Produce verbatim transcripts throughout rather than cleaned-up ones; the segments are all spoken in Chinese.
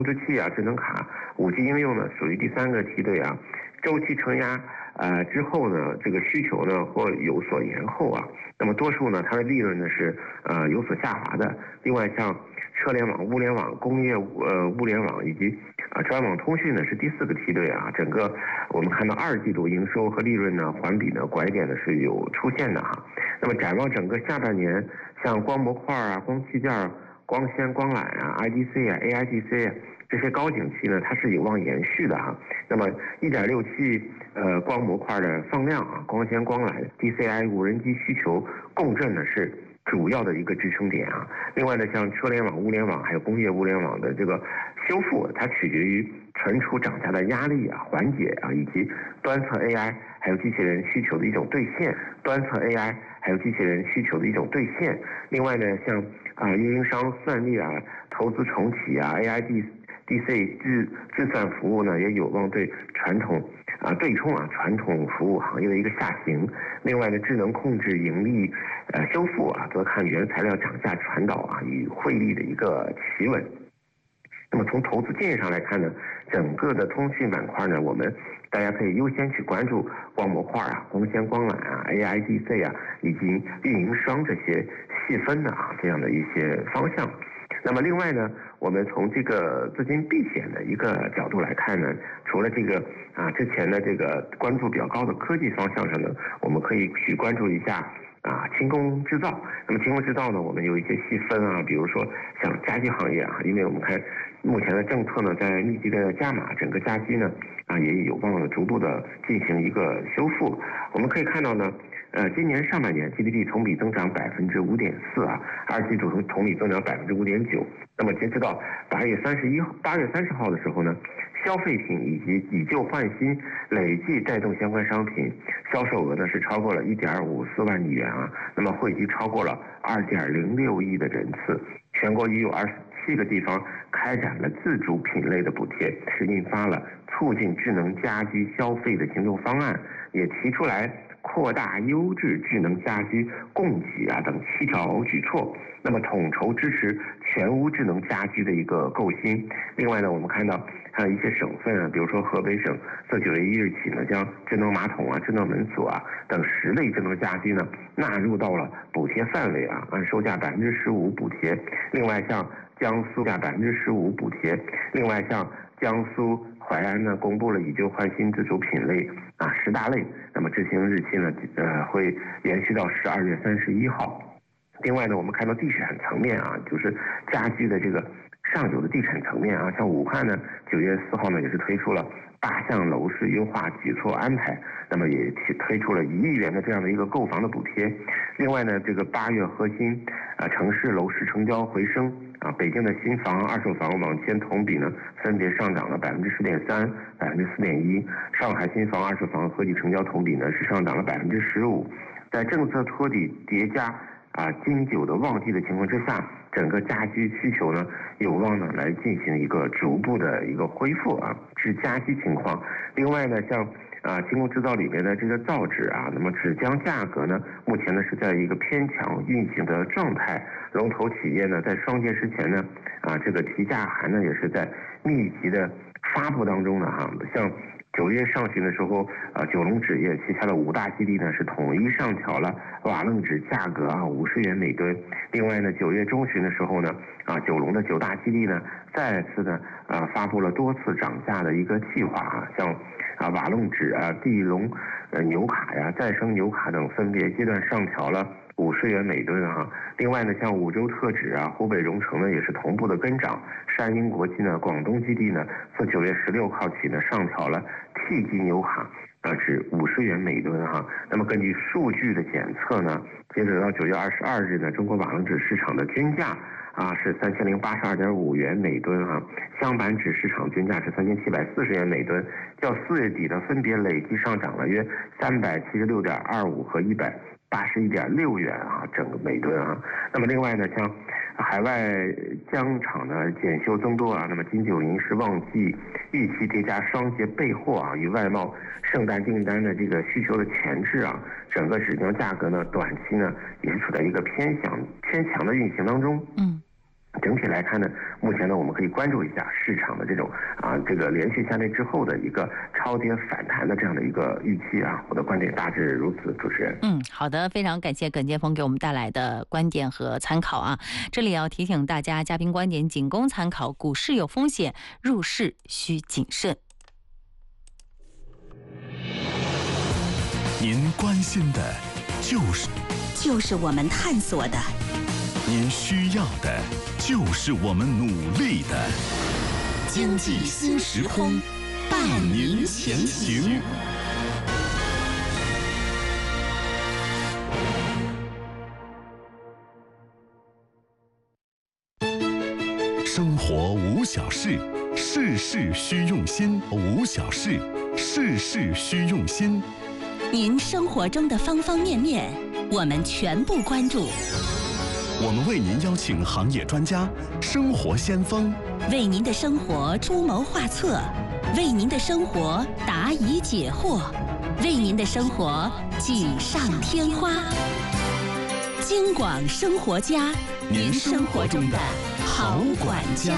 制器啊、智能卡、五 G 应用呢，属于第三个梯队啊。周期承压呃之后呢，这个需求呢或有所延后啊。那么多数呢，它的利润呢是呃有所下滑的。另外，像车联网、物联网、工业呃物联网以及啊专网通讯呢是第四个梯队啊。整个我们看到二季度营收和利润呢环比呢拐点呢是有出现的哈。那么展望整个下半年，像光模块啊、光器件、光纤、光缆啊、I D C 啊、A I D C 啊这些高景气呢，它是有望延续的哈。那么一点六 T 呃光模块的放量啊、光纤、光缆、D C I、无人机需求共振呢是主要的一个支撑点啊。另外呢，像车联网、物联网还有工业物联网的这个修复，它取决于存储涨价的压力啊、缓解啊，以及端侧 A I 还有机器人需求的一种兑现，端侧 A I 还有机器人需求的一种兑现。另外呢，像啊运营商算力啊、投资重启啊、A I D D C 智智算服务呢，也有望对传统啊对冲啊传统服务行业的一个下行。另外呢，智能控制盈利呃修复啊，则看原材料涨价传导啊与汇率的一个企稳。那么从投资建议上来看呢，整个的通讯板块呢，我们大家可以优先去关注光模块啊、光纤、光缆啊、A I D C 啊，以及运营商这些细分的啊这样的一些方向。那么另外呢，我们从这个资金避险的一个角度来看呢，除了这个啊之前的这个关注比较高的科技方向上呢，我们可以去关注一下啊轻工制造。那么轻工制造呢，我们有一些细分啊，比如说像家居行业啊，因为我们看目前的政策呢在密集的加码，整个家居呢啊也有望逐步的进行一个修复。我们可以看到呢。呃，今年上半年 G D P 同比增长百分之五点四啊，二季度同同比增长百分之五点九。那么截止到八月三十一号、八月三十号的时候呢，消费品以及以旧换新累计带动相关商品销售额呢是超过了一点五四万亿元啊，那么汇集超过了二点零六亿的人次。全国已有二十七个地方开展了自主品类的补贴，是印发了促进智能家居消费的行动方案，也提出来扩大优质智能家居供给啊等七条举措，那么统筹支持全屋智能家居的一个构新。另外呢，我们看到还有一些省份啊，比如说河北省自九月一日起呢，将智能马桶啊、智能门锁啊等十类智能家居呢纳入到了补贴范围啊，按售价百分之十五补贴。另外像江苏价百分之十五补贴。另外像江苏淮安呢公布了以旧换新自主品类啊十大类，那么执行日期呢呃会延续到十二月三十一号。另外呢，我们看到地产层面啊，就是家居的这个上游的地产层面啊，像武汉呢九月四号呢也是推出了八项楼市优化举措安排，那么也推出了一亿元的这样的一个购房的补贴。另外呢，这个八月核心啊城市楼市成交回升。啊，北京的新房、二手房网签同比呢，分别上涨了百分之十点三、百分之四点一。上海新房、二手房合计成交同比呢是上涨了百分之十五。在政策托底叠加啊经久的旺季的情况之下，整个家居需求呢有望呢来进行一个逐步的一个恢复啊，是家居情况。另外呢，像啊，轻工制造里面的这个造纸啊，那么纸浆价格呢，目前呢是在一个偏强运行的状态。龙头企业呢，在双节之前呢，啊，这个提价函呢也是在密集的发布当中的哈。像九月上旬的时候，啊，九龙纸业旗下的五大基地呢是统一上调了瓦楞纸价格啊五十元每吨。另外呢，九月中旬的时候呢，啊，九龙的九大基地呢再次呢啊发布了多次涨价的一个计划啊，像啊瓦楞纸啊、地龙呃纽卡呀、再生纽卡等分别阶段上调了五十元每吨啊。另外呢，像五洲特指啊、湖北荣成呢也是同步的跟涨。山阴国际呢、广东基地呢，自九月十六号起呢上调了 T 级纽卡啊至五十元每吨哈。那么根据数据的检测呢，截止到九月二十二日呢，中国瓦楞纸市场的均价啊是三千零八十二点五元每吨啊，镶板纸市场均价是三千七百四十元每吨，较四月底呢分别累计上涨了约三百七十六点二五和一百八十一点六元啊，整个每吨啊。那么另外呢，像海外浆厂的检修增多啊，那么金九银十旺季预期叠加双节备货啊，与外贸圣诞订单的这个需求的前置啊，整个纸浆价格呢短期呢也是处在一个偏强偏强的运行当中。 嗯。 整体来看呢，目前呢，我们可以关注一下市场的这种啊，这个连续下跌之后的一个超跌反弹的这样的一个预期啊。我的观点大致如此，主持人。 嗯，好的，非常感谢耿建峰给我们带来的观点和参考啊。这里要提醒大家，嘉宾观点仅供参考，股市有风险，入市需谨慎。 您关心的就是就是我们探索的， 您需要的就是我们努力的。经济新时空，伴您前行。生活无小事，事事需用心。无小事，事事需用心。 您生活中的方方面面，我们全部关注。 我们为您邀请行业专家、生活先锋， 为您的生活出谋划策，为您的生活答疑解惑，为您的生活锦上添花。京广生活家， 您生活中的好管家。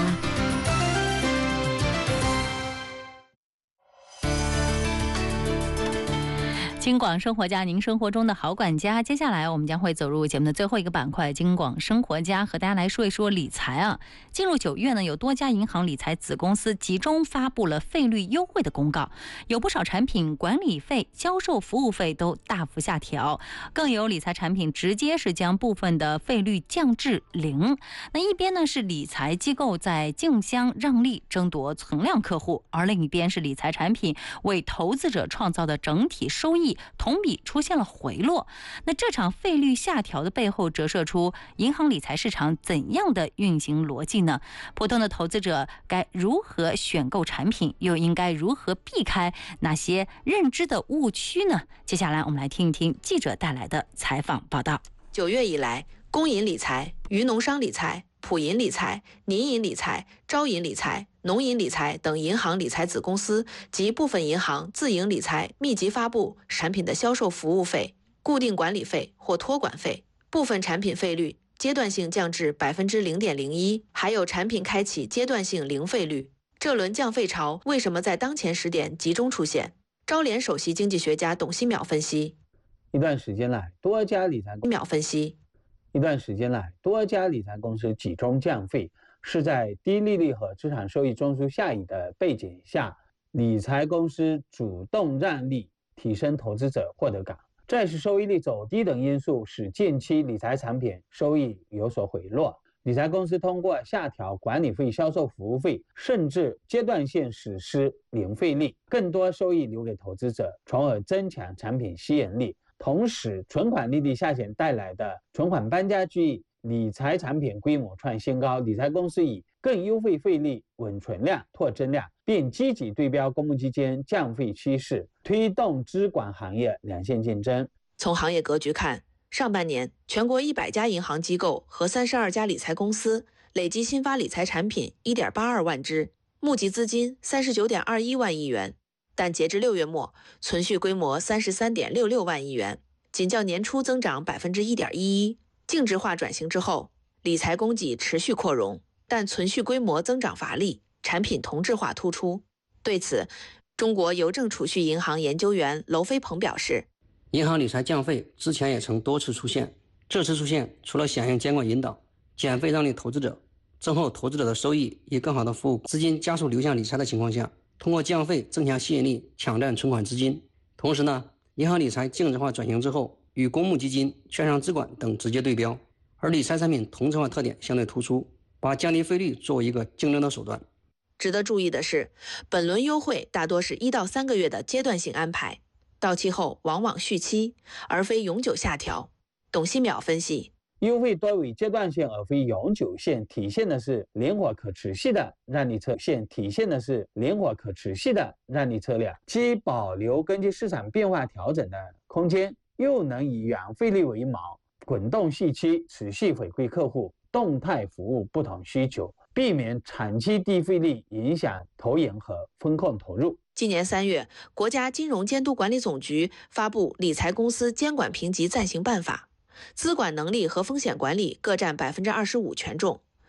京广生活家，您生活中的好管家。接下来我们将会走入节目的最后一个板块，京广生活家，和大家来说一说理财啊。进入九月呢，有多家银行理财子公司集中发布了费率优惠的公告，有不少产品管理费、销售服务费都大幅下调，更有理财产品直接是将部分的费率降至零。那一边呢是理财机构在竞相让利争夺存量客户，而另一边是理财产品为投资者创造的整体收益同比出现了回落。那这场费率下调的背后折射出银行理财市场怎样的运行逻辑呢？普通的投资者该如何选购产品，又应该如何避开哪些认知的误区呢？接下来我们来听一听记者带来的采访报道。 九月以来，工银理财、渔农商理财、普银理财、宁银理财、招银理财、农银理财等银行理财子公司及部分银行自营理财密集发布产品的销售服务费、固定管理费或托管费，部分产品费率阶段性降至百分之零点零一，还有产品开启阶段性零费率。这轮降费潮为什么在当前时点集中出现？招联首席经济学家董希淼分析： 一段时间来，多家理财公淼分析。 一段时间来，多家理财公司集中降费，是在低利率和资产收益中枢下移的背景下，理财公司主动让利，提升投资者获得感。债市收益率走低等因素使近期理财产品收益有所回落。理财公司通过下调管理费、销售服务费，甚至阶段性实施零费率，更多收益留给投资者，从而增强产品吸引力。同时，存款利率下行带来的存款搬家机遇，理财产品规模创新高，理财公司以更优惠费率稳存量、拓增量，并积极对标公募基金降费趋势，推动资管行业两线竞争。 从行业格局看，上半年全国一百家银行机构和三十二家理财公司累计新发理财产品 一点八二万只，募集资金 三十九点二一万亿元。但截至六月末，存续规模 三十三点六六万亿元，仅较年初增长 百分之一点一一。净值化转型之后，理财供给持续扩容，但存续规模增长乏力，产品同质化突出。对此，中国邮政储蓄银行研究员娄飞鹏表示， 银行理财降费之前也曾多次出现，这次出现除了响应监管引导，减费让利投资者，增厚投资者的收益，以更好的服务资金加速流向理财的情况下，通过降费增强吸引力，抢占存款资金。同时呢，银行理财净值化转型之后，与公募基金、券商资管等直接对标，而理财产品同质化特点相对突出，把降低费率作为一个竞争的手段。 值得注意的是，本轮优惠大多是一到三个月的阶段性安排，到期后往往续期，而非永久下调。董希淼分析， 优惠多为阶段性而非永久性，体现的是灵活可持续的让利策略，体现的是灵活可持续的让利策略，既保留根据市场变化调整的空间，又能以原费率为锚，滚动续期，持续回馈客户动态服务不同需求，避免长期低费率影响投研和风控投入。 今年三月，国家金融监督管理总局发布理财公司监管评级暂行办法，资管能力和风险管理各占百分之二十五权重，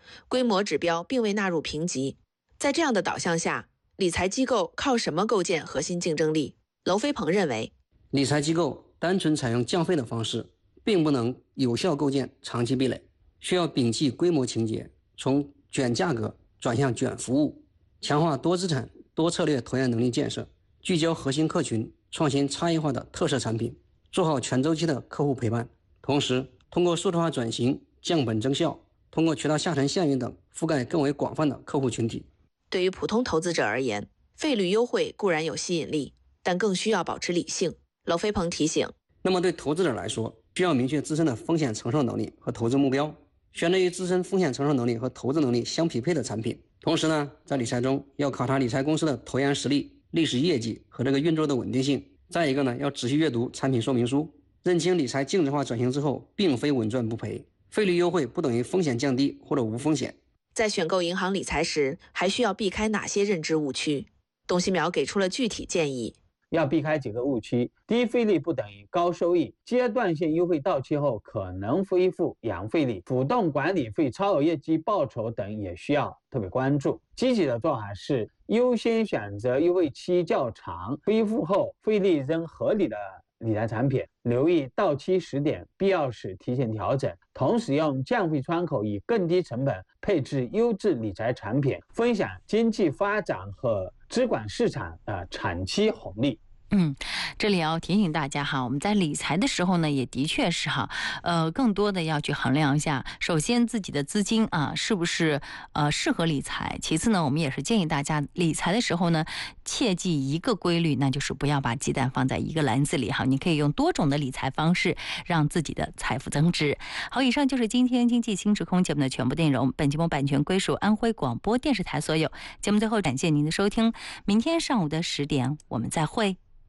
规模指标并未纳入评级。在这样的导向下，理财机构靠什么构建核心竞争力？娄飞鹏认为， 理财机构单纯采用降费的方式，并不能有效构建长期壁垒，需要摒弃规模情节，从卷价格转向卷服务，强化多资产、多策略投研能力建设，聚焦核心客群，创新差异化的特色产品，做好全周期的客户陪伴。同时，通过数字化转型降本增效，通过渠道下沉限运等，覆盖更为广泛的客户群体。 对于普通投资者而言，费率优惠固然有吸引力，但更需要保持理性。娄飞鹏提醒， 那么对投资者来说，需要明确自身的风险承受能力和投资目标，选择与自身风险承受能力和投资能力相匹配的产品。同时呢，在理财中要考察理财公司的投研实力、历史业绩和这个运作的稳定性。再一个呢，要仔细阅读产品说明书，认清理财净值化转型之后并非稳赚不赔，费率优惠不等于风险降低或者无风险。 在选购银行理财时，还需要避开哪些认知误区？董希淼给出了具体建议。 要避开几个误区：低费率不等于高收益，阶段性优惠到期后可能恢复养费率，浮动管理费、超额业绩报酬等也需要特别关注。积极的做法是优先选择优惠期较长、恢复后费率仍合理的理财产品，留意到期时点，必要时提前调整，同时用降费窗口以更低成本配置优质理财产品，分享经济发展和资管市场的长期红利。 嗯，这里要提醒大家哈，我们在理财的时候呢，也的确是哈，呃，更多的要去衡量一下，首先自己的资金啊是不是呃适合理财，其次呢，我们也是建议大家理财的时候呢，切记一个规律，那就是不要把鸡蛋放在一个篮子里哈，你可以用多种的理财方式让自己的财富增值。好，以上就是今天经济新时空节目的全部内容，本节目版权归属安徽广播电视台所有。节目最后感谢您的收听，明天上午的十点我们再会。